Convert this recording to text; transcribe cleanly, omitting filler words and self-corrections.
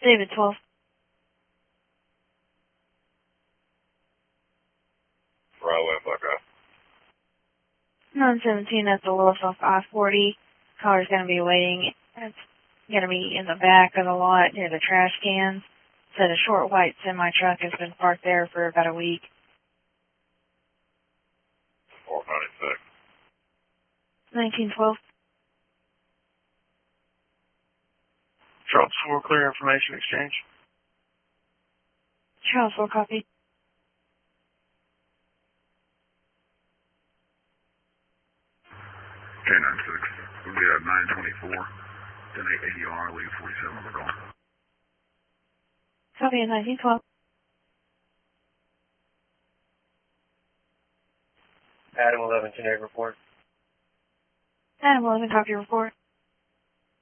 David 12. Bravo, Echo. 917 at the Lewis off I-40. Caller's going to be waiting. It's going to be in the back of the lot near the trash cans. Said a short white semi-truck has been parked there for about a week. 496. 1912. Charles 4, clear information exchange. Charles 4 copy. K96. We'll be at 924. Then ADR, leave 47 on the call. Copy at 1912. Adam 11, generic report. Adam 11, copy report.